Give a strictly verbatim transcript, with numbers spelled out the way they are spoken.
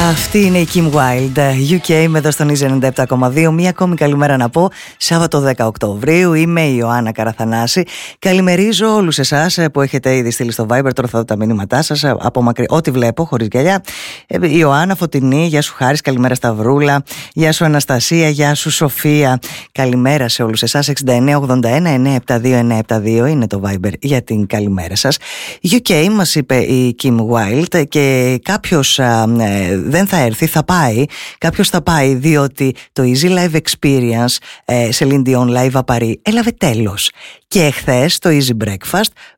Αυτή είναι η Kim Wilde, γιου κέι με εδώ στον Easy ενενήντα επτά κόμμα δύο. Μία ακόμη καλημέρα να πω. Σάββατο δέκα Οκτωβρίου, είμαι η Ιωάννα Καραθανάση. Καλημερίζω όλους εσάς που έχετε ήδη στείλει στο Viber. Τώρα θα δω τα μηνύματά σας από μακριά. Ό,τι βλέπω, χωρίς γυαλιά. Η Ιωάννα, Φωτεινή, γεια σου Χάρης, καλημέρα Σταυρούλα. Γεια σου Αναστασία, γεια σου Σοφία. Καλημέρα σε όλους εσάς. εξήντα εννέα ογδόντα ένα εννιακόσια εβδομήντα δύο εννιακόσια εβδομήντα δύο είναι το Viber για την καλημέρα σας. γιου κέι μας είπε η Kim Wilde και κάποιος α, δεν θα έρθει, θα πάει. Κάποιος θα πάει διότι το Easy Live Experience ε, σε Celine Dion Live à Paris έλαβε τέλος. Και εχθές το Easy Breakfast